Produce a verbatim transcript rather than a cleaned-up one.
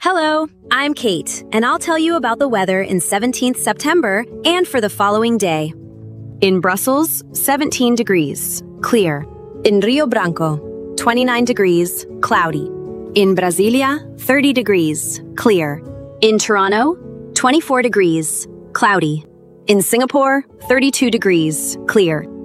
Hello, I'm Kate, and I'll tell you about the weather in seventeenth September and for the following day. In Brussels, seventeen degrees, clear. In Rio Branco, twenty-nine degrees, cloudy. In Brasilia, thirty degrees, clear. In Toronto, twenty-four degrees, cloudy. In Singapore, thirty-two degrees, clear.